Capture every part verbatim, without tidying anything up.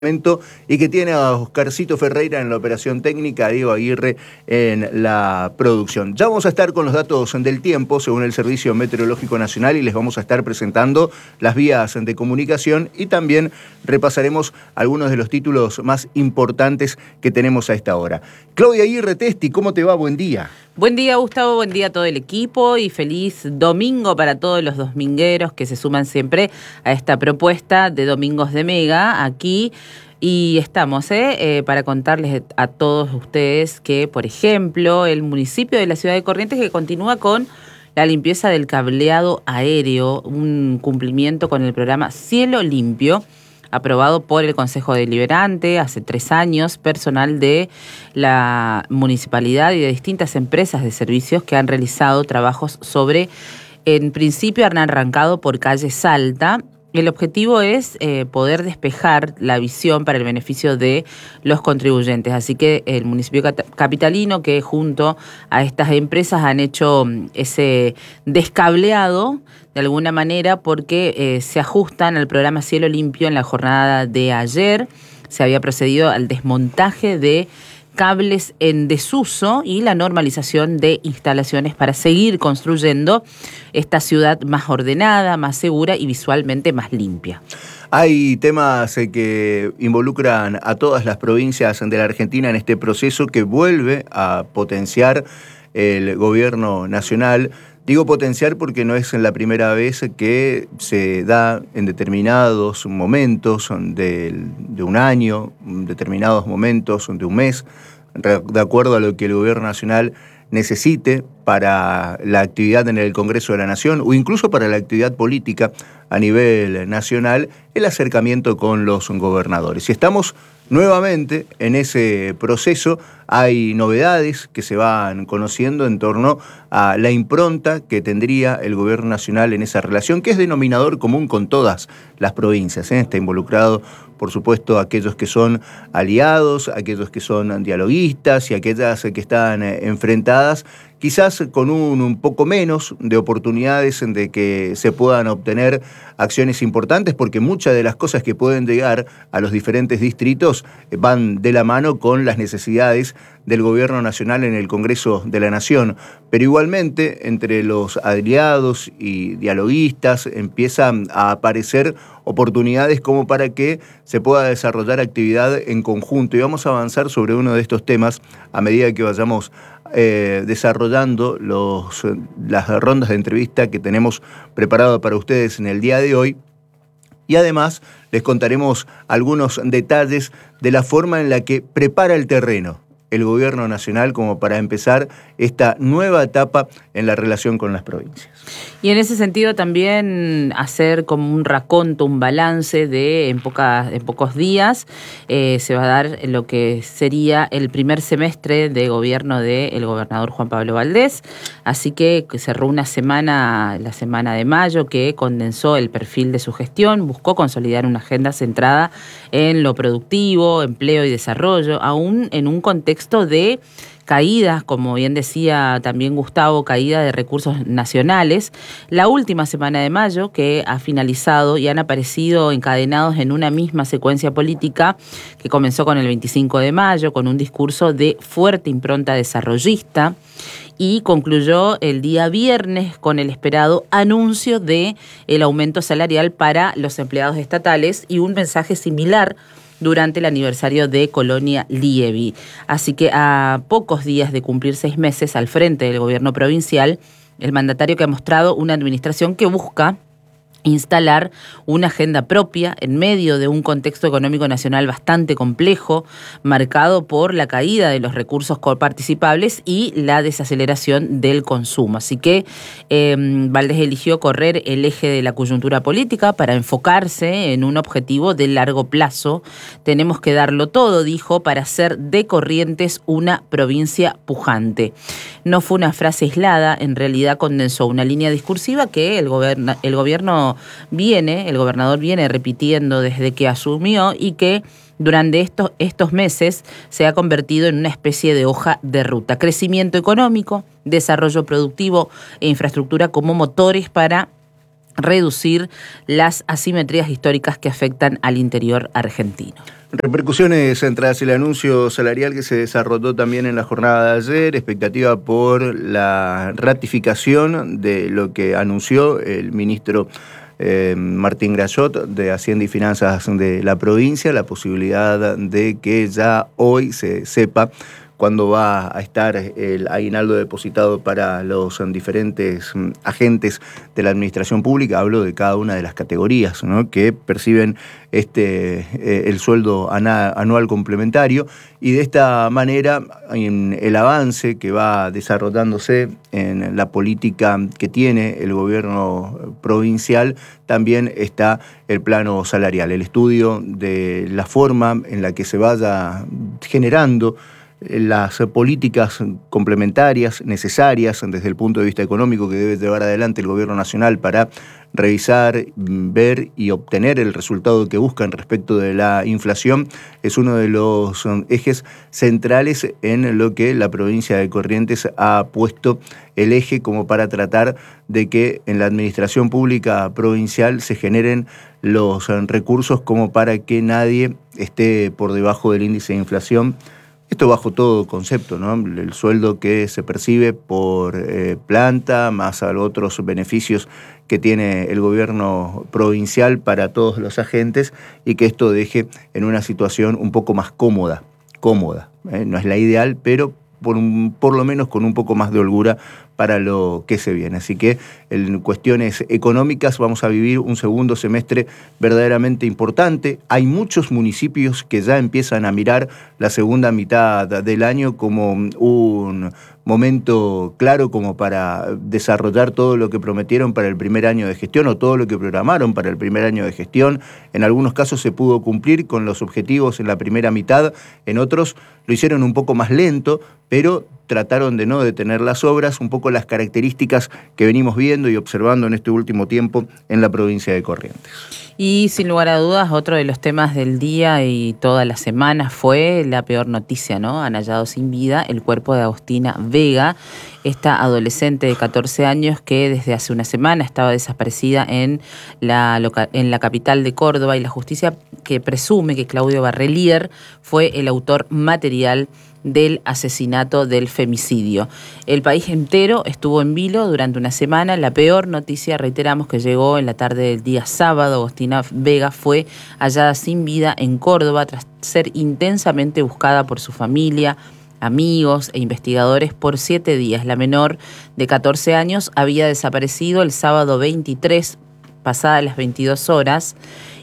y que tiene a Oscarcito Ferreira en la operación técnica, a Diego Aguirre en la producción. Ya vamos a estar con los datos del tiempo según el Servicio Meteorológico Nacional y les vamos a estar presentando las vías de comunicación y también repasaremos algunos de los títulos más importantes que tenemos a esta hora. Claudia Aguirre Testi, ¿cómo te va? Buen día. Buen día, Gustavo, buen día a todo el equipo y feliz domingo para todos los domingueros que se suman siempre a esta propuesta de Domingos de Mega aquí. Y estamos ¿eh? Eh, para contarles a todos ustedes que, por ejemplo, el municipio de la ciudad de Corrientes que continúa con la limpieza del cableado aéreo, un cumplimiento con el programa Cielo Limpio, aprobado por el Consejo Deliberante hace tres años, personal de la municipalidad y de distintas empresas de servicios que han realizado trabajos sobre, en principio han arrancado por calle Salta. El objetivo es eh, poder despejar la visión para el beneficio de los contribuyentes. Así que el municipio capitalino, que junto a estas empresas han hecho ese descableado de alguna manera porque eh, se ajustan al programa Cielo Limpio. En la jornada de ayer se había procedido al desmontaje de cables en desuso y la normalización de instalaciones para seguir construyendo esta ciudad más ordenada, más segura y visualmente más limpia. Hay temas que involucran a todas las provincias de la Argentina en este proceso que vuelve a potenciar el gobierno nacional. Digo potenciar porque no es la primera vez que se da en determinados momentos de, de un año, determinados momentos de un mes, de acuerdo a lo que el gobierno nacional necesite para la actividad en el Congreso de la Nación o incluso para la actividad política a nivel nacional, el acercamiento con los gobernadores. Si estamos nuevamente en ese proceso, hay novedades que se van conociendo en torno a la impronta que tendría el gobierno nacional en esa relación, que es denominador común con todas las provincias, ¿eh? Está involucrado, por supuesto, aquellos que son aliados, aquellos que son dialoguistas y aquellas que están enfrentadas, quizás con un, un poco menos de oportunidades de que se puedan obtener acciones importantes, porque muchas de las cosas que pueden llegar a los diferentes distritos van de la mano con las necesidades del gobierno nacional en el Congreso de la Nación. Pero igualmente, entre los aliados y dialoguistas empiezan a aparecer oportunidades como para que se pueda desarrollar actividad en conjunto. Y vamos a avanzar sobre uno de estos temas a medida que vayamos eh, desarrollando los, las rondas de entrevista que tenemos preparado para ustedes en el día de hoy. Y además les contaremos algunos detalles de la forma en la que prepara el terreno el gobierno nacional como para empezar esta nueva etapa en la relación con las provincias. Y en ese sentido también hacer como un raconto, un balance de en, pocas, en pocos días eh, se va a dar lo que sería el primer semestre de gobierno del gobernador Juan Pablo Valdés. Así que cerró una semana, la semana de mayo, que condensó el perfil de su gestión, buscó consolidar una agenda centrada en lo productivo, empleo y desarrollo, aún en un contexto de caídas, como bien decía también Gustavo, caída de recursos nacionales. La última semana de mayo, que ha finalizado y han aparecido encadenados en una misma secuencia política que comenzó con el veinticinco de mayo, con un discurso de fuerte impronta desarrollista, y concluyó el día viernes con el esperado anuncio de el aumento salarial para los empleados estatales y un mensaje similar durante el aniversario de Colonia Lievi. Así que a pocos días de cumplir seis meses al frente del gobierno provincial, el mandatario que ha mostrado una administración que busca instalar una agenda propia en medio de un contexto económico nacional bastante complejo, marcado por la caída de los recursos coparticipables y la desaceleración del consumo. Así que eh, Valdés eligió correr el eje de la coyuntura política para enfocarse en un objetivo de largo plazo. Tenemos que darlo todo, dijo, para hacer de Corrientes una provincia pujante. No fue una frase aislada, en realidad condensó una línea discursiva que el, goberna, el gobierno viene, el gobernador viene repitiendo desde que asumió y que durante estos, estos meses se ha convertido en una especie de hoja de ruta. Crecimiento económico, desarrollo productivo e infraestructura como motores para reducir las asimetrías históricas que afectan al interior argentino. Repercusiones tras el anuncio salarial que se desarrolló también en la jornada de ayer, expectativa por la ratificación de lo que anunció el ministro eh, Martín Grayot de Hacienda y Finanzas de la provincia, la posibilidad de que ya hoy se sepa cuándo va a estar el aguinaldo depositado para los diferentes agentes de la administración pública. Hablo de cada una de las categorías, ¿no?, que perciben este eh, el sueldo anual complementario, y de esta manera en el avance que va desarrollándose en la política que tiene el gobierno provincial también está el plano salarial, el estudio de la forma en la que se vaya generando las políticas complementarias necesarias desde el punto de vista económico que debe llevar adelante el gobierno nacional para revisar, ver y obtener el resultado que buscan respecto de la inflación, es uno de los ejes centrales en lo que la provincia de Corrientes ha puesto el eje como para tratar de que en la administración pública provincial se generen los recursos como para que nadie esté por debajo del índice de inflación. Esto bajo todo concepto, ¿no? El sueldo que se percibe por eh, planta, más a los otros beneficios que tiene el gobierno provincial para todos los agentes, y que esto deje en una situación un poco más cómoda, cómoda. ¿eh? No es la ideal, pero por, un, por lo menos con un poco más de holgura para lo que se viene. Así que en cuestiones económicas vamos a vivir un segundo semestre verdaderamente importante. Hay muchos municipios que ya empiezan a mirar la segunda mitad del año como un momento claro como para desarrollar todo lo que prometieron para el primer año de gestión o todo lo que programaron para el primer año de gestión. En algunos casos se pudo cumplir con los objetivos en la primera mitad, en otros lo hicieron un poco más lento, pero trataron de no detener las obras, un poco las características que venimos viendo y observando en este último tiempo en la provincia de Corrientes. Y sin lugar a dudas, otro de los temas del día y toda la semana fue la peor noticia, ¿no? Han hallado sin vida el cuerpo de Agostina Vega, esta adolescente de catorce años que desde hace una semana estaba desaparecida en la, loca- en la capital de Córdoba, y la justicia que presume que Claudio Barrelier fue el autor material del asesinato, del femicidio. El país entero estuvo en vilo durante una semana. La peor noticia, reiteramos, que llegó en la tarde del día sábado. Agostina Vega fue hallada sin vida en Córdoba tras ser intensamente buscada por su familia, amigos e investigadores por siete días. La menor de catorce años había desaparecido el sábado veintitrés, pasadas las veintidós horas,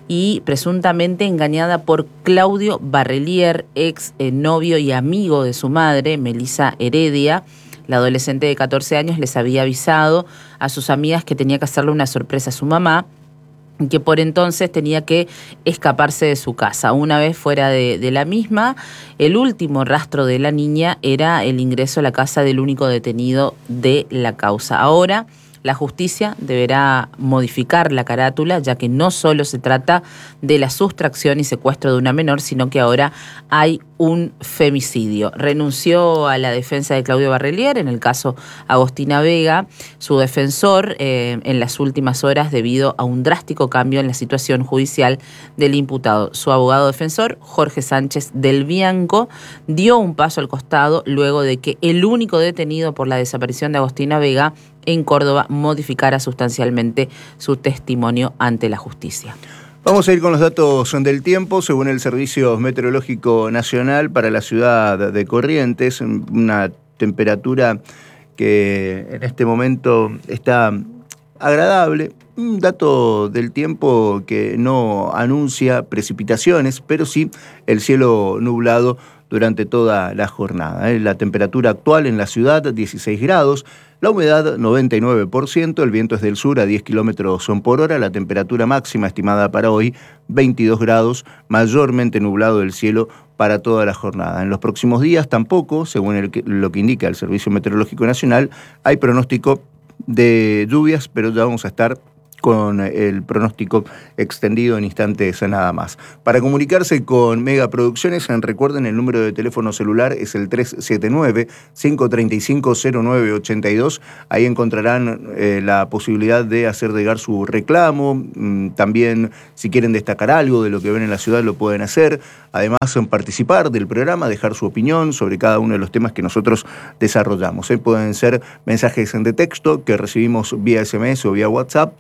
y presuntamente engañada por Claudio Barrelier, ex eh, novio y amigo de su madre, Melissa Heredia. La adolescente de catorce años les había avisado a sus amigas que tenía que hacerle una sorpresa a su mamá, que por entonces tenía que escaparse de su casa. Una vez fuera de, de la misma, el último rastro de la niña era el ingreso a la casa del único detenido de la causa. Ahora la justicia deberá modificar la carátula, ya que no solo se trata de la sustracción y secuestro de una menor, sino que ahora hay un femicidio. Renunció a la defensa de Claudio Barrelier, en el caso Agostina Vega, su defensor, eh, en las últimas horas debido a un drástico cambio en la situación judicial del imputado. Su abogado defensor, Jorge Sánchez del Bianco, dio un paso al costado luego de que el único detenido por la desaparición de Agostina Vega en Córdoba modificara sustancialmente su testimonio ante la justicia. Vamos a ir con los datos del tiempo. Según el Servicio Meteorológico Nacional, para la ciudad de Corrientes, una temperatura que en este momento está agradable. Un dato del tiempo que no anuncia precipitaciones, pero sí el cielo nublado durante toda la jornada. La temperatura actual en la ciudad, dieciséis grados, la humedad noventa y nueve por ciento, el viento es del sur a diez kilómetros por hora, la temperatura máxima estimada para hoy, veintidós grados, mayormente nublado el cielo para toda la jornada. En los próximos días tampoco, según el que, lo que indica el Servicio Meteorológico Nacional, hay pronóstico de lluvias, pero ya vamos a estar con el pronóstico extendido en instantes nada más. Para comunicarse con Mega Producciones, recuerden el número de teléfono celular es el tres siete nueve, cinco tres cinco, cero nueve ocho dos. Ahí encontrarán eh, la posibilidad de hacer llegar su reclamo. También, si quieren destacar algo de lo que ven en la ciudad, lo pueden hacer. Además, participar del programa, dejar su opinión sobre cada uno de los temas que nosotros desarrollamos. ¿eh? Pueden ser mensajes de texto que recibimos vía ese eme ese o vía WhatsApp.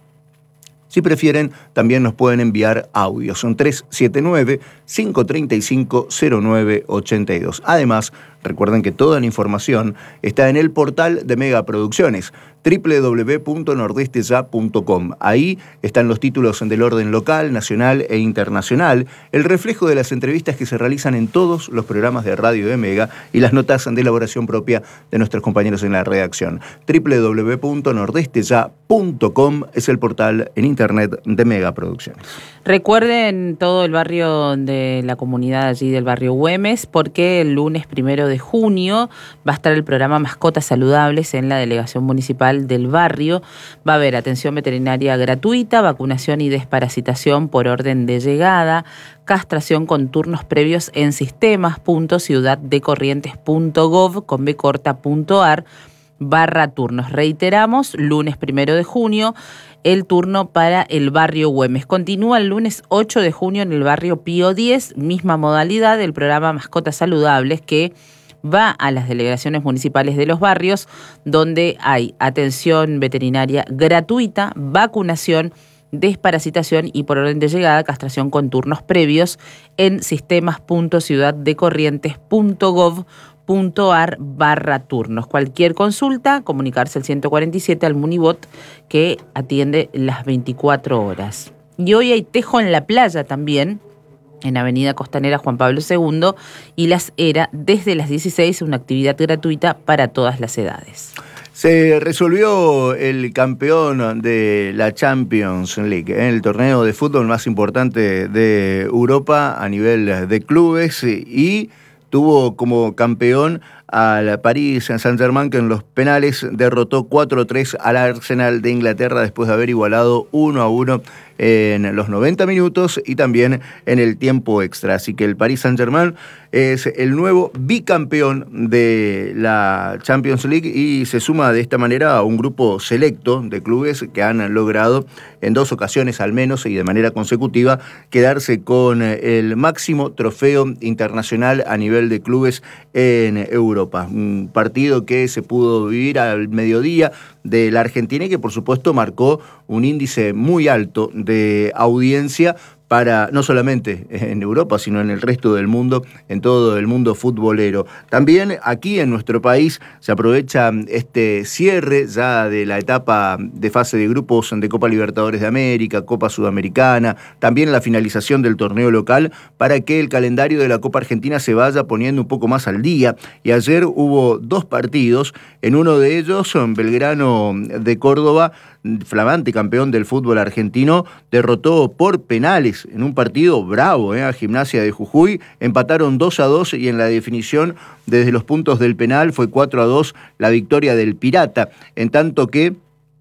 Si prefieren, también nos pueden enviar audio. Son tres siete nueve, cinco tres cinco, cero nueve ocho dos. Además, recuerden que toda la información está en el portal de Mega Producciones, doble u doble u doble u punto nordeste ya punto com. Ahí están los títulos del orden local, nacional e internacional, el reflejo de las entrevistas que se realizan en todos los programas de radio de Mega y las notas de elaboración propia de nuestros compañeros en la redacción. doble u doble u doble u punto nordeste ya punto com es el portal en internet de Mega Producciones. Recuerden todo el barrio de la comunidad allí del barrio Güemes, porque el lunes primero de junio va a estar el programa Mascotas Saludables en la delegación municipal del barrio. Va a haber atención veterinaria gratuita, vacunación y desparasitación por orden de llegada, castración con turnos previos en sistemas punto ciudad de corrientes punto gov con b corta punto ar barra turnos. Reiteramos, lunes primero de junio, el turno para el barrio Güemes. Continúa el lunes ocho de junio en el barrio Pío diez, misma modalidad del programa Mascotas Saludables, que va a las delegaciones municipales de los barrios, donde hay atención veterinaria gratuita, vacunación, desparasitación y, por orden de llegada, castración con turnos previos en sistemas punto ciudad de corrientes punto gov punto ar barra turnos. Cualquier consulta, comunicarse al ciento cuarenta y siete al Munibot, que atiende las veinticuatro horas. Y hoy hay tejo en la playa también, en Avenida Costanera Juan Pablo segundo y Las Heras, desde las dieciséis, una actividad gratuita para todas las edades. Se resolvió el campeón de la Champions League, ¿eh? el torneo de fútbol más importante de Europa a nivel de clubes, y tuvo como campeón al Paris Saint-Germain, que en los penales derrotó cuatro a tres al Arsenal de Inglaterra después de haber igualado uno a uno en los noventa minutos y también en el tiempo extra. Así que el Paris Saint-Germain es el nuevo bicampeón de la Champions League y se suma de esta manera a un grupo selecto de clubes que han logrado en dos ocasiones al menos y de manera consecutiva quedarse con el máximo trofeo internacional a nivel de clubes en Europa. Un partido que se pudo vivir al mediodía de la Argentina y que por supuesto marcó un índice muy alto de audiencia para no solamente en Europa, sino en el resto del mundo, en todo el mundo futbolero. También aquí en nuestro país se aprovecha este cierre ya de la etapa de fase de grupos de Copa Libertadores de América, Copa Sudamericana, también la finalización del torneo local, para que el calendario de la Copa Argentina se vaya poniendo un poco más al día. Y ayer hubo dos partidos, en uno de ellos Belgrano de Córdoba, flamante campeón del fútbol argentino, derrotó por penales en un partido bravo eh, a Gimnasia de Jujuy. Empataron dos a dos y en la definición desde los puntos del penal fue cuatro a dos la victoria del Pirata, en tanto que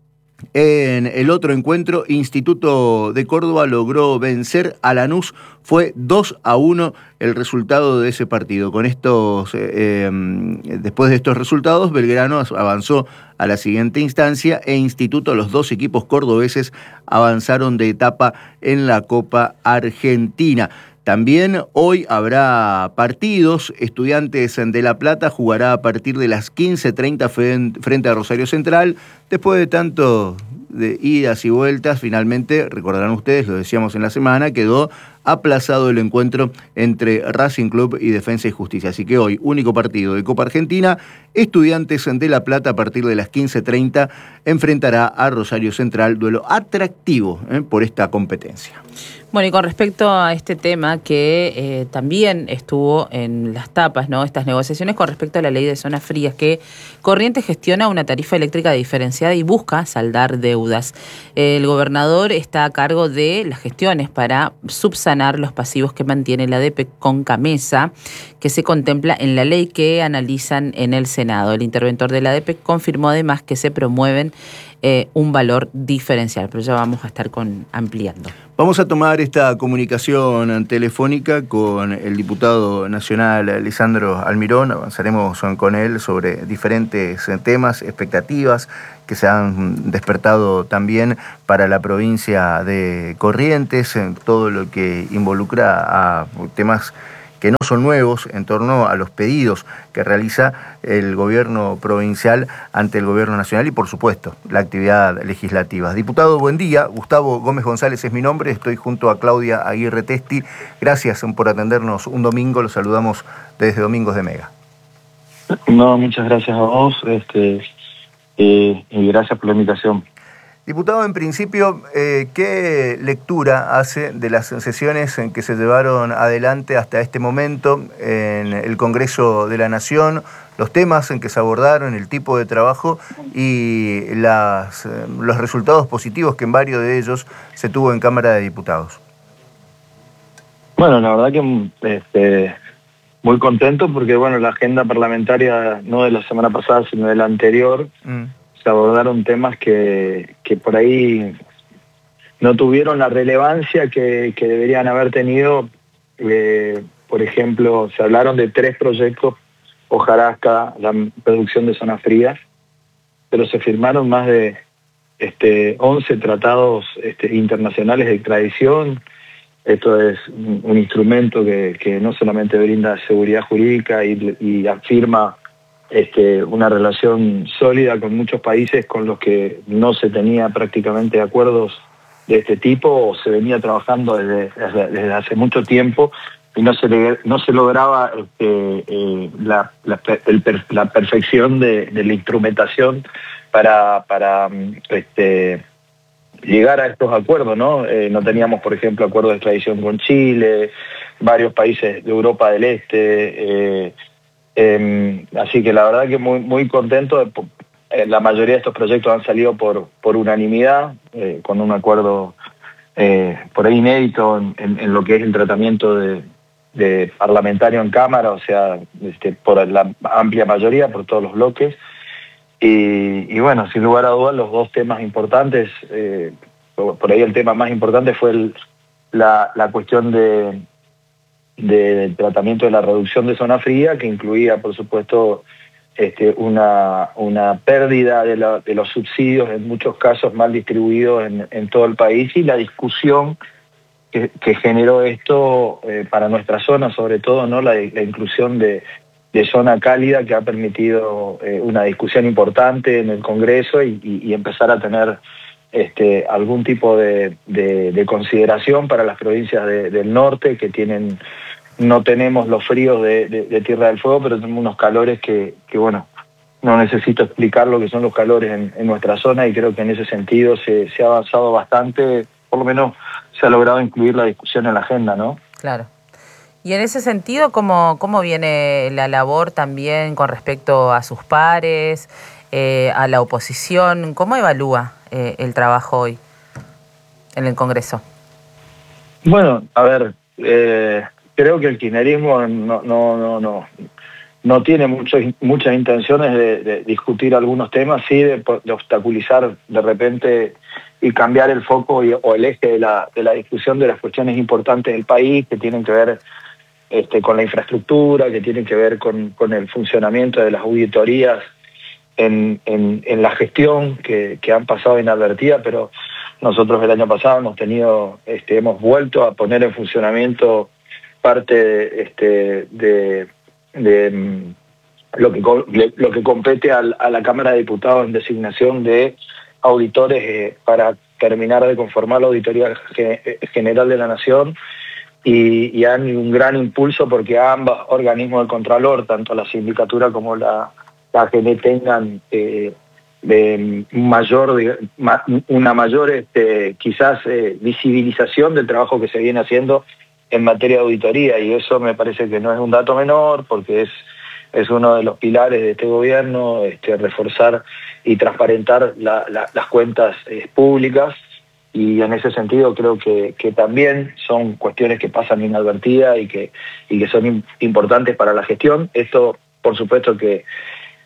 en el otro encuentro, Instituto de Córdoba logró vencer a Lanús. Fue dos a uno el resultado de ese partido. Con estos, eh, eh, después de estos resultados, Belgrano avanzó a la siguiente instancia e Instituto, los dos equipos cordobeses, avanzaron de etapa en la Copa Argentina. También hoy habrá partidos. Estudiantes de La Plata jugará a partir de las quince treinta frente a Rosario Central. Después de tanto de idas y vueltas, finalmente, recordarán ustedes, lo decíamos en la semana, quedó aplazado el encuentro entre Racing Club y Defensa y Justicia. Así que hoy, único partido de Copa Argentina, Estudiantes de La Plata a partir de las quince treinta enfrentará a Rosario Central, duelo atractivo eh, por esta competencia. Bueno, y con respecto a este tema que eh, también estuvo en las tapas, ¿no? Estas negociaciones con respecto a la ley de zonas frías, que Corrientes gestiona una tarifa eléctrica diferenciada y busca saldar deudas. El gobernador está a cargo de las gestiones para subsanar los pasivos que mantiene la A D E P E C con Camesa, que se contempla en la ley que analizan en el Senado. El interventor de la A D E P E C confirmó además que se promueven eh, un valor diferencial, pero ya vamos a estar con, ampliando. Vamos a tomar esta comunicación telefónica con el diputado nacional Lisandro Almirón. Avanzaremos con él sobre diferentes temas, expectativas que se han despertado también para la provincia de Corrientes, en todo lo que involucra a temas que no son nuevos en torno a los pedidos que realiza el gobierno provincial ante el gobierno nacional y, por supuesto, la actividad legislativa. Diputado, buen día. Gustavo Gómez González es mi nombre. Estoy junto a Claudia Aguirre Testi. Gracias por atendernos un domingo. Los saludamos desde Domingos de Mega. No, muchas gracias a vos este, eh, y gracias por la invitación. Diputado, en principio, eh, ¿qué lectura hace de las sesiones en que se llevaron adelante hasta este momento en el Congreso de la Nación, los temas en que se abordaron, el tipo de trabajo y las, eh, los resultados positivos que en varios de ellos se tuvo en Cámara de Diputados? Bueno, la verdad que este, muy contento porque bueno, la agenda parlamentaria no de la semana pasada, sino de la anterior, mm. se abordaron temas que, que por ahí no tuvieron la relevancia que, que deberían haber tenido. Eh, por ejemplo, se hablaron de tres proyectos, hojarasca, la producción de zonas frías, pero se firmaron más de este, once tratados este, internacionales de extradición. Esto es un, un instrumento que, que no solamente brinda seguridad jurídica y, y afirma Este, una relación sólida con muchos países con los que no se tenía prácticamente acuerdos de este tipo o se venía trabajando desde, desde, desde hace mucho tiempo y no se, le, no se lograba este, eh, la, la, el, la perfección de, de la instrumentación para, para este, llegar a estos acuerdos, ¿no? Eh, no teníamos, por ejemplo, acuerdos de extradición con Chile, varios países de Europa del Este, eh, Eh, así que la verdad que muy muy contento. De, eh, la mayoría de estos proyectos han salido por, por unanimidad, eh, con un acuerdo eh, por ahí inédito en, en, en lo que es el tratamiento de, de parlamentario en Cámara, o sea, este, por la amplia mayoría, por todos los bloques. Y, y bueno, sin lugar a dudas, los dos temas importantes, eh, por, por ahí el tema más importante fue el, la, la cuestión de... del tratamiento de la reducción de zona fría, que incluía, por supuesto, este, una, una pérdida de, la, de los subsidios, en muchos casos mal distribuidos en, en todo el país, y la discusión que, que generó esto eh, para nuestra zona, sobre todo, ¿no? la, la inclusión de, de zona cálida, que ha permitido eh, una discusión importante en el Congreso y, y, y empezar a tener este, algún tipo de, de, de consideración para las provincias de, del norte, que tienen... No tenemos los fríos de, de, de Tierra del Fuego, pero tenemos unos calores que, que, bueno, no necesito explicar lo que son los calores en, en nuestra zona, y creo que en ese sentido se, se ha avanzado bastante, por lo menos se ha logrado incluir la discusión en la agenda, ¿no? Claro. Y en ese sentido, ¿cómo, cómo viene la labor también con respecto a sus pares, eh, a la oposición? ¿Cómo evalúa eh, el trabajo hoy en el Congreso? Bueno, a ver... Eh, Creo que el kirchnerismo no, no, no, no, no tiene mucho, muchas intenciones de, de discutir algunos temas, sí de, de obstaculizar de repente y cambiar el foco y, o el eje de la, de la discusión de las cuestiones importantes del país, que tienen que ver este, con la infraestructura, que tienen que ver con, con el funcionamiento de las auditorías en, en, en la gestión, que, que han pasado inadvertidas, pero nosotros el año pasado hemos tenido, este, hemos vuelto a poner en funcionamiento parte este, de, de lo, que, lo que compete al, a la Cámara de Diputados en designación de auditores eh, para terminar de conformar la Auditoría General de la Nación, y, y han un gran impulso porque ambos organismos del Contralor, tanto la Sindicatura como la, la A G N, tengan eh, de mayor, de, ma, una mayor este, quizás eh, visibilización del trabajo que se viene haciendo en materia de auditoría, y eso me parece que no es un dato menor, porque es, es uno de los pilares de este gobierno, este, reforzar y transparentar la, la, las cuentas eh, públicas, y en ese sentido creo que, que también son cuestiones que pasan inadvertidas y que, y que son importantes para la gestión. Esto, por supuesto, que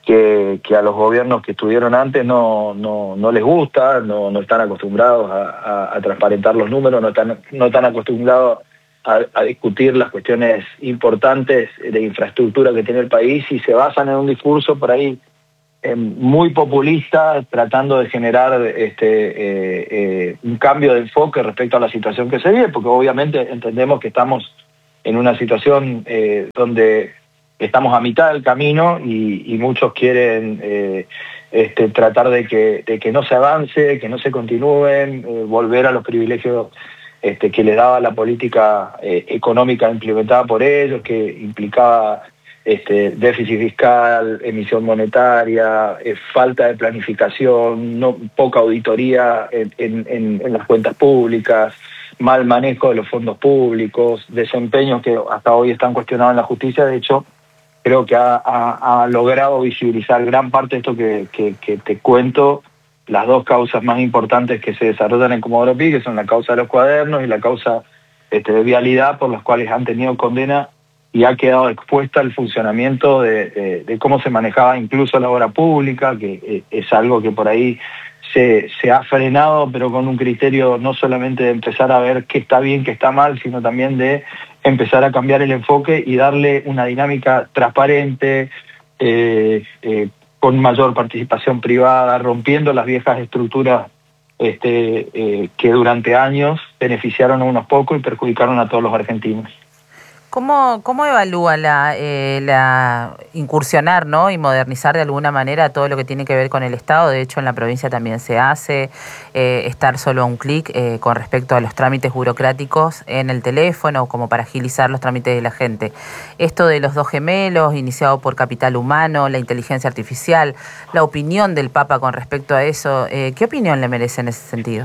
que, que a los gobiernos que estuvieron antes no, no, no les gusta, no, no están acostumbrados a, a, a transparentar los números, no están, no están acostumbrados a, a discutir las cuestiones importantes de infraestructura que tiene el país, y se basan en un discurso por ahí eh, muy populista, tratando de generar este, eh, eh, un cambio de enfoque respecto a la situación que se vive, porque obviamente entendemos que estamos en una situación eh, donde estamos a mitad del camino y, y muchos quieren eh, este, tratar de que, de que no se avance, que no se continúen, eh, volver a los privilegios este, que les daba la política eh, económica implementada por ellos, que implicaba este, déficit fiscal, emisión monetaria, eh, falta de planificación, no, poca auditoría en, en, en las cuentas públicas, mal manejo de los fondos públicos, desempeños que hasta hoy están cuestionados en la justicia. De hecho, creo que ha, ha, ha logrado visibilizar gran parte de esto que, que, que te cuento, las dos causas más importantes que se desarrollan en Comodoro Pi, que son la causa de los cuadernos y la causa este, de vialidad, por las cuales han tenido condena y ha quedado expuesta el funcionamiento de, de, de cómo se manejaba incluso la obra pública, que es algo que por ahí se, se ha frenado, pero con un criterio no solamente de empezar a ver qué está bien, qué está mal, sino también de empezar a cambiar el enfoque y darle una dinámica transparente, eh, eh, con mayor participación privada, rompiendo las viejas estructuras este, eh, que durante años beneficiaron a unos pocos y perjudicaron a todos los argentinos. ¿Cómo, cómo evalúa la, eh, la incursionar, ¿no? y modernizar de alguna manera todo lo que tiene que ver con el Estado? De hecho, en la provincia también se hace, eh, estar solo a un clic eh, con respecto a los trámites burocráticos en el teléfono, como para agilizar los trámites de la gente. Esto de los dos gemelos, iniciado por Capital Humano, la inteligencia artificial, la opinión del Papa con respecto a eso, eh, ¿qué opinión le merece en ese sentido?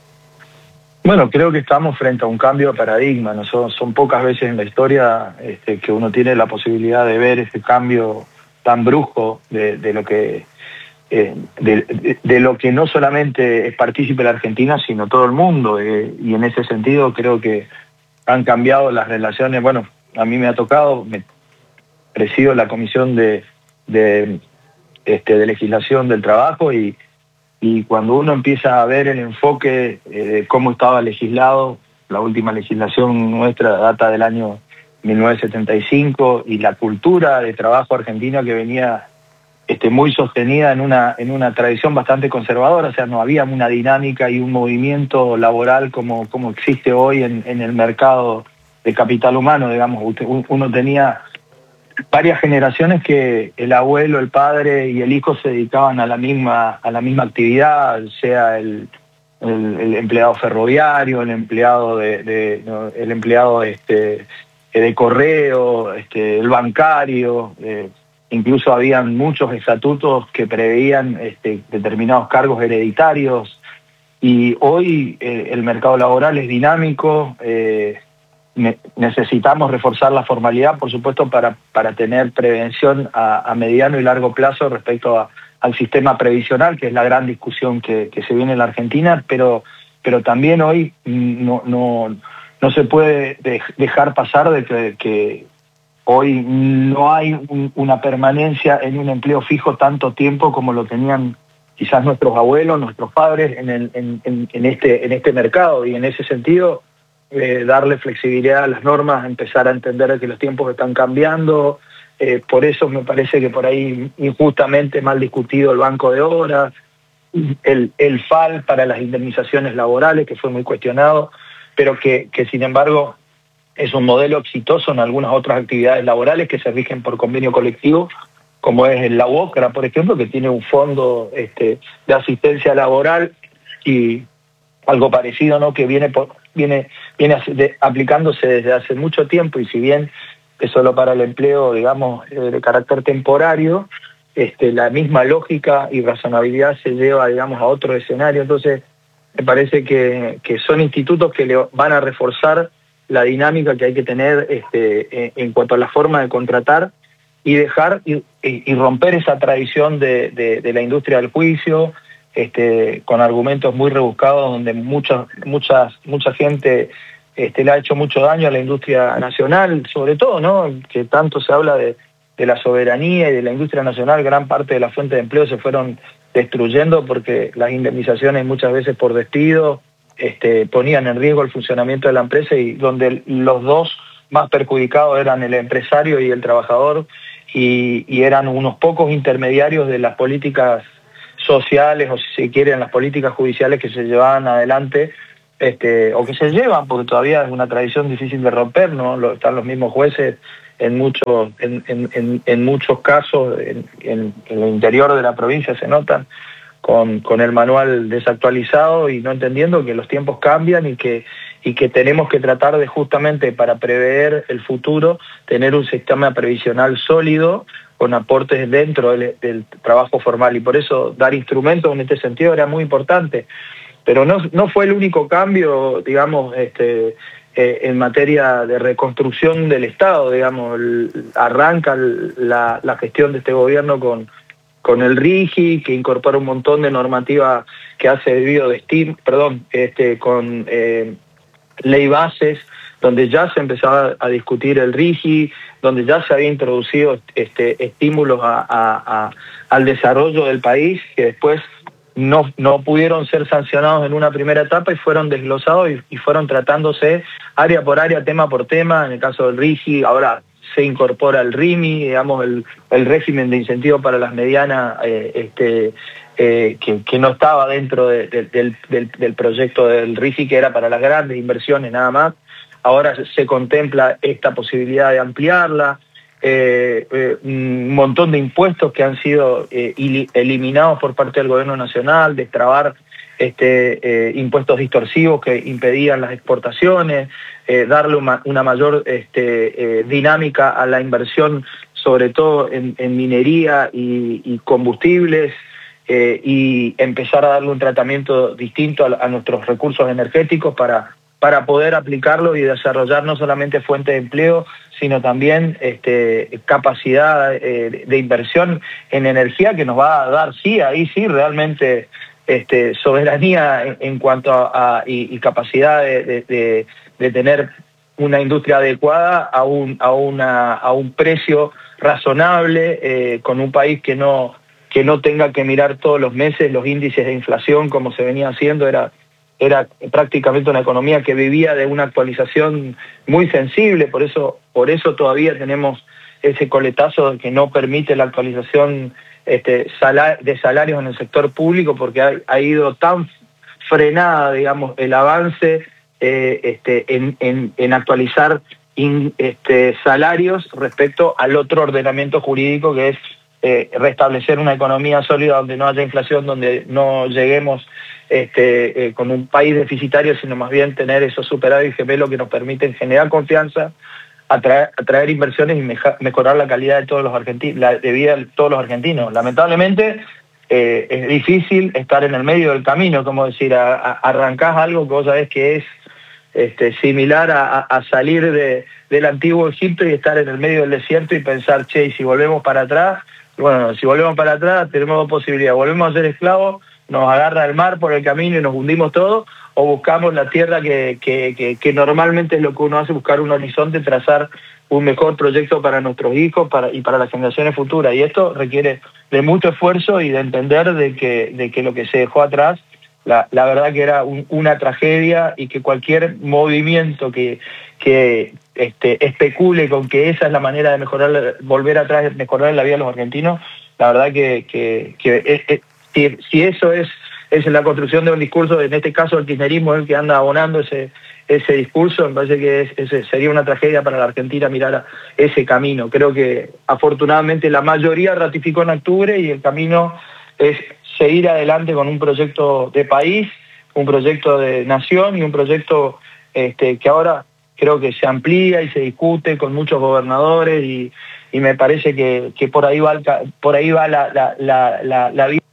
Bueno, creo que estamos frente a un cambio de paradigma, ¿no? Son, son pocas veces en la historia este, que uno tiene la posibilidad de ver ese cambio tan brusco de, de lo que eh, de, de, de lo que no solamente es partícipe la Argentina, sino todo el mundo. Eh, y en ese sentido creo que han cambiado las relaciones. Bueno, a mí me ha tocado, me presido la Comisión de, de, este, de Legislación del Trabajo, y Y cuando uno empieza a ver el enfoque eh, de cómo estaba legislado, la última legislación nuestra data del año mil novecientos setenta y cinco, y la cultura de trabajo argentina que venía este, muy sostenida en una, en una tradición bastante conservadora, o sea, no había una dinámica y un movimiento laboral como, como existe hoy en, en el mercado de capital humano, digamos. Uno tenía varias generaciones que el abuelo, el padre y el hijo se dedicaban a la misma, a la misma actividad, sea el, el, el empleado ferroviario, el empleado de, de no, el empleado este, de correo, este, el bancario, eh, incluso habían muchos estatutos que preveían este, determinados cargos hereditarios, y hoy eh, el mercado laboral es dinámico. eh, Necesitamos reforzar la formalidad, por supuesto, para, para tener prevención a, a mediano y largo plazo respecto a, al sistema previsional, que es la gran discusión que, que se viene en la Argentina, pero, pero también hoy no, no, no se puede de, dejar pasar de que, que hoy no hay un, una permanencia en un empleo fijo tanto tiempo como lo tenían quizás nuestros abuelos, nuestros padres en, el, en, en, en, este, en este mercado, y en ese sentido Eh, darle flexibilidad a las normas, empezar a entender que los tiempos están cambiando. Eh, por eso me parece que por ahí injustamente mal discutido el banco de horas, el, el F A L para las indemnizaciones laborales, que fue muy cuestionado, pero que, que sin embargo es un modelo exitoso en algunas otras actividades laborales que se rigen por convenio colectivo, como es la U O C R A, por ejemplo, que tiene un fondo este, de asistencia laboral, y algo parecido, ¿no?, que viene por, viene viene de, aplicándose desde hace mucho tiempo, y si bien es solo para el empleo, digamos, eh, de carácter temporario, este, la misma lógica y razonabilidad se lleva, digamos, a otro escenario. Entonces, me parece que, que son institutos que le van a reforzar la dinámica que hay que tener este, en, en cuanto a la forma de contratar, y dejar y, y romper esa tradición de, de, de la industria del juicio, Este, con argumentos muy rebuscados, donde mucha, muchas, mucha gente este, le ha hecho mucho daño a la industria nacional, sobre todo, ¿no?, que tanto se habla de, de la soberanía y de la industria nacional, gran parte de la fuente de empleo se fueron destruyendo porque las indemnizaciones muchas veces por despido este, ponían en riesgo el funcionamiento de la empresa, y donde los dos más perjudicados eran el empresario y el trabajador, y, y eran unos pocos intermediarios de las políticas sociales, o si se quieren las políticas judiciales que se llevaban adelante, este, o que se llevan, porque todavía es una tradición difícil de romper, ¿no? Lo, están los mismos jueces en muchos, en, en, en, en muchos casos, en, en, en el interior de la provincia se notan, con, con el manual desactualizado y no entendiendo que los tiempos cambian y que, y que tenemos que tratar de, justamente para prever el futuro, tener un sistema previsional sólido con aportes dentro del, del trabajo formal, y por eso dar instrumentos en este sentido era muy importante. Pero no, no fue el único cambio, digamos, este, eh, en materia de reconstrucción del Estado, digamos. El, arranca el, la, la gestión de este gobierno con, con el RIGI, que incorpora un montón de normativa que hace debido de estímulo, perdón, este, con eh, ley bases, donde ya se empezaba a discutir el RIGI, donde ya se había introducido este, estímulos a, a, a, al desarrollo del país, que después no, no pudieron ser sancionados en una primera etapa y fueron desglosados y, y fueron tratándose área por área, tema por tema. En el caso del RIGI, ahora se incorpora el RIMI, digamos, el, el régimen de incentivo para las medianas, eh, este, eh, que, que no estaba dentro de, de, del, del, del proyecto del RIGI, que era para las grandes inversiones nada más. Ahora se contempla esta posibilidad de ampliarla, eh, eh, un montón de impuestos que han sido eh, eliminados por parte del gobierno nacional, destrabar este, eh, impuestos distorsivos que impedían las exportaciones, eh, darle una, una mayor este, eh, dinámica a la inversión, sobre todo en, en minería y, y combustibles, eh, y empezar a darle un tratamiento distinto a, a nuestros recursos energéticos para... para poder aplicarlo y desarrollar no solamente fuentes de empleo, sino también este, capacidad eh, de inversión en energía que nos va a dar, sí, ahí sí, realmente este, soberanía en, en cuanto a, a y, y capacidad de, de, de, de tener una industria adecuada a un, a una, a un precio razonable, eh, con un país que no, que no tenga que mirar todos los meses los índices de inflación como se venía haciendo. Era Era prácticamente una economía que vivía de una actualización muy sensible, por eso, por eso todavía tenemos ese coletazo que no permite la actualización este, sala, de salarios en el sector público, porque ha, ha ido tan frenada, digamos, el avance eh, este, en, en, en actualizar in, este, salarios respecto al otro ordenamiento jurídico, que es eh, restablecer una economía sólida donde no haya inflación, donde no lleguemos Este, eh, con un país deficitario, sino más bien tener esos superávit gemelos que nos permiten generar confianza, atraer, atraer inversiones y meja, mejorar la calidad de todos los argentinos, la de vida de todos los argentinos. Lamentablemente eh, es difícil estar en el medio del camino, como decir, a, a, arrancás algo que vos sabés que es este, similar a, a salir de, del antiguo Egipto y estar en el medio del desierto y pensar, che, y si volvemos para atrás, bueno, si volvemos para atrás tenemos dos posibilidades: volvemos a ser esclavos, nos agarra el mar por el camino y nos hundimos todos, o buscamos la tierra que, que, que, que normalmente es lo que uno hace, buscar un horizonte, trazar un mejor proyecto para nuestros hijos para, y para las generaciones futuras. Y esto requiere de mucho esfuerzo y de entender de que, de que lo que se dejó atrás, la, la verdad que era un, una tragedia, y que cualquier movimiento que, que este, especule con que esa es la manera de mejorar, volver atrás, mejorar la vida de los argentinos, la verdad que, que, que es, es, Si, si eso es, es la construcción de un discurso, en este caso el kirchnerismo es el que anda abonando ese, ese discurso, me parece que es, ese sería una tragedia para la Argentina mirar a ese camino. Creo que afortunadamente la mayoría ratificó en octubre, y el camino es seguir adelante con un proyecto de país, un proyecto de nación y un proyecto este, que ahora creo que se amplía y se discute con muchos gobernadores, y, y me parece que, que por ahí va, el, por ahí va la, la, la, la, la vida.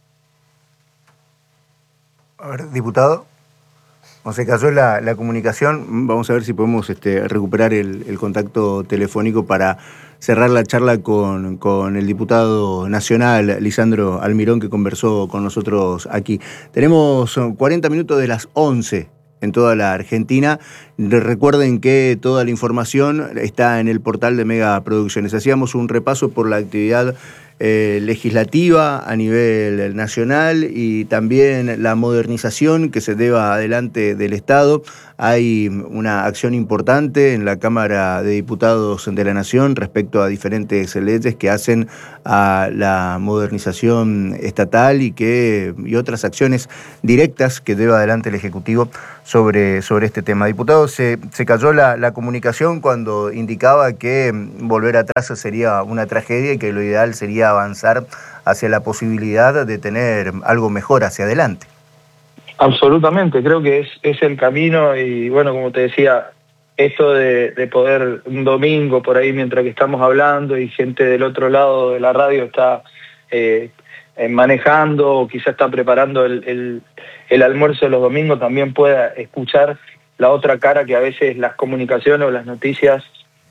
A ver, diputado, o se cayó la, la comunicación. Vamos a ver si podemos este, recuperar el, el contacto telefónico para cerrar la charla con, con el diputado nacional, Lisandro Almirón, que conversó con nosotros aquí. Tenemos cuarenta minutos de las once en toda la Argentina. Recuerden que toda la información está en el portal de Mega Producciones. Hacíamos un repaso por la actividad eh, legislativa a nivel nacional y también la modernización que se lleva adelante del Estado. Hay una acción importante en la Cámara de Diputados de la Nación respecto a diferentes leyes que hacen a la modernización estatal y, que, y otras acciones directas que lleva adelante el Ejecutivo sobre, sobre este tema. Diputado, se, se cayó la, la comunicación cuando indicaba que volver atrás sería una tragedia y que lo ideal sería avanzar hacia la posibilidad de tener algo mejor hacia adelante. Absolutamente, creo que es, es el camino y bueno, como te decía, esto de, de poder un domingo por ahí mientras que estamos hablando y gente del otro lado de la radio está eh, manejando o quizá está preparando el, el, el almuerzo de los domingos, también pueda escuchar la otra cara que a veces las comunicaciones o las noticias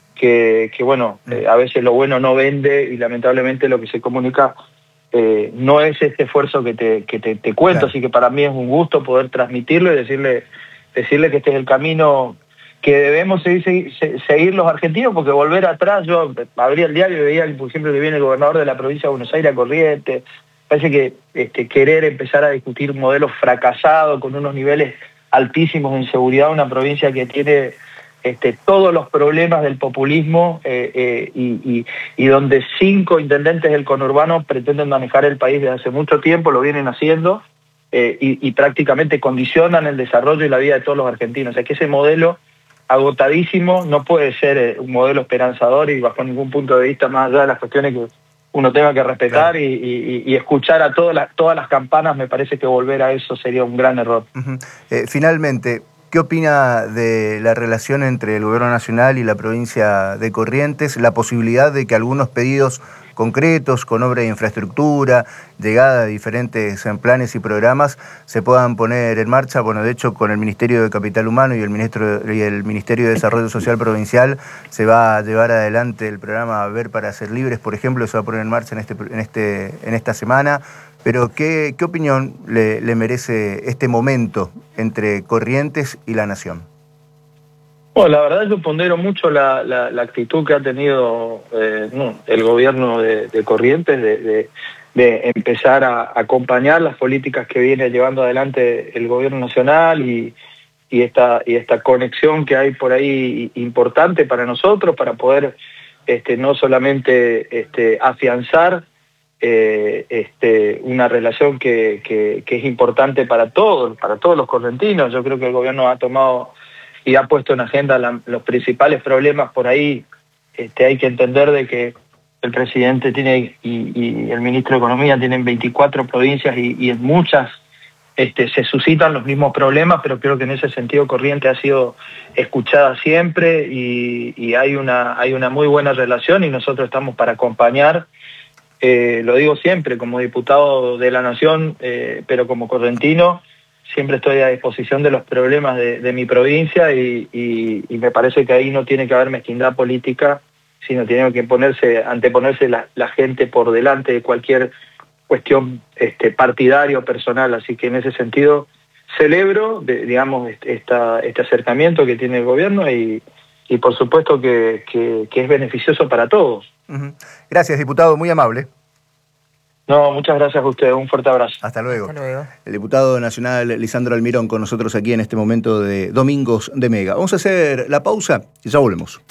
que, que bueno, eh, a veces lo bueno no vende y lamentablemente lo que se comunica Eh, no es este esfuerzo que te, que te, te cuento, claro. Así que para mí es un gusto poder transmitirlo y decirle, decirle que este es el camino que debemos seguir, seguir, seguir los argentinos, porque volver atrás, yo abría el diario y veía, por ejemplo, que viene el gobernador de la provincia de Buenos Aires a Corrientes. Parece que este, querer empezar a discutir un modelo fracasado con unos niveles altísimos de inseguridad, una provincia que tiene Este, todos los problemas del populismo eh, eh, y, y, y donde cinco intendentes del conurbano pretenden manejar el país desde hace mucho tiempo, lo vienen haciendo eh, y, y prácticamente condicionan el desarrollo y la vida de todos los argentinos. O sea que ese modelo agotadísimo no puede ser eh, un modelo esperanzador y bajo ningún punto de vista, más allá de las cuestiones que uno tenga que respetar, claro. y, y, y escuchar a todas las, todas las campanas. Me parece que volver a eso sería un gran error. Uh-huh. eh, finalmente, ¿qué opina de la relación entre el Gobierno Nacional y la provincia de Corrientes? La posibilidad de que algunos pedidos concretos, con obra de infraestructura, llegada de diferentes planes y programas, se puedan poner en marcha. Bueno, de hecho, con el Ministerio de Capital Humano y el, ministro, y el Ministerio de Desarrollo Social Provincial se va a llevar adelante el programa Ver para Ser Libres, por ejemplo, se va a poner en marcha en, este, en, este, en esta semana. Pero, ¿qué, qué opinión le, le merece este momento entre Corrientes y la Nación? Bueno, la verdad yo pondero mucho la, la, la actitud que ha tenido eh, no, el gobierno de, de Corrientes de, de, de empezar a acompañar las políticas que viene llevando adelante el gobierno nacional y, y, esta, y esta conexión que hay por ahí importante para nosotros, para poder este, no solamente este, afianzar Eh, este, una relación que, que, que es importante para todos, para todos los correntinos. Yo creo que el gobierno ha tomado y ha puesto en agenda la, los principales problemas por ahí. Este, hay que entender de que el presidente tiene y, y el ministro de Economía tienen veinticuatro provincias y, y en muchas este, se suscitan los mismos problemas, pero creo que en ese sentido Corrientes ha sido escuchada siempre y, y hay una, hay una muy buena relación y nosotros estamos para acompañar. Eh, lo digo siempre, como diputado de la Nación, eh, pero como correntino, siempre estoy a disposición de los problemas de, de mi provincia y, y, y me parece que ahí no tiene que haber mezquindad política, sino tiene que ponerse, anteponerse la, la gente por delante de cualquier cuestión este, partidaria o personal. Así que en ese sentido celebro, de, digamos, esta, este acercamiento que tiene el gobierno y, y por supuesto que, que, que es beneficioso para todos. Uh-huh. Gracias, diputado, muy amable. No, muchas gracias a ustedes, un fuerte abrazo. Hasta luego. Hasta luego. El diputado nacional Lisandro Almirón con nosotros aquí en este momento de Domingos de Mega. Vamos a hacer la pausa y ya volvemos.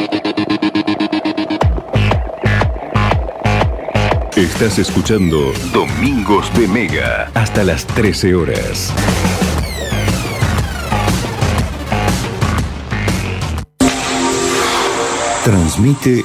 Estás escuchando Domingos de Mega hasta las trece horas. Transmite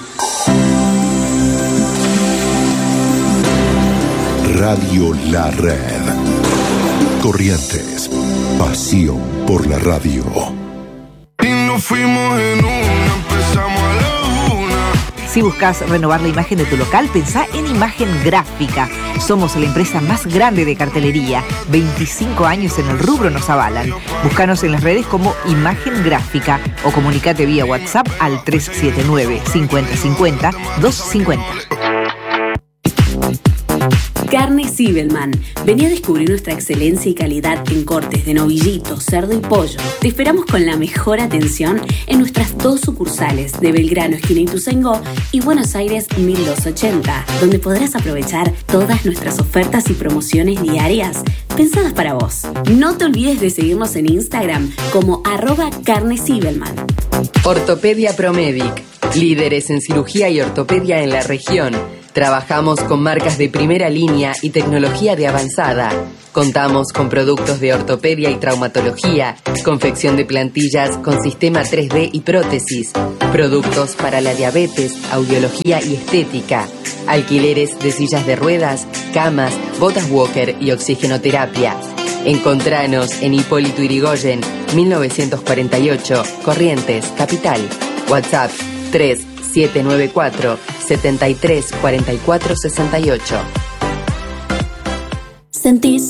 Radio La Red. Corrientes, pasión por la radio. Y nos fuimos en una, empezamos a la una. Si buscas renovar la imagen de tu local, pensá en Imagen Gráfica. Somos la empresa más grande de cartelería. veinticinco años en el rubro nos avalan. Búscanos en las redes como Imagen Gráfica o comunicate vía WhatsApp al tres siete nueve, cincuenta cincuenta, doscientos cincuenta. Carne Zibelman. Vení a descubrir nuestra excelencia y calidad en cortes de novillito, cerdo y pollo. Te esperamos con la mejor atención en nuestras dos sucursales de Belgrano, esquina Ituzaingó, y Buenos Aires mil doscientos ochenta, donde podrás aprovechar todas nuestras ofertas y promociones diarias pensadas para vos. No te olvides de seguirnos en Instagram como arroba Carne Zibelman. Ortopedia Promedic, líderes en cirugía y ortopedia en la región. Trabajamos con marcas de primera línea y tecnología de avanzada. Contamos con productos de ortopedia y traumatología, confección de plantillas con sistema tres D y prótesis, productos para la diabetes, audiología y estética, alquileres de sillas de ruedas, camas, botas walker y oxigenoterapia. Encontranos en Hipólito Yrigoyen, mil novecientos cuarenta y ocho, Corrientes, Capital. WhatsApp tres siete nueve cuatro, setenta y tres, cuarenta y cuatro, sesenta y ocho. ¿Sentís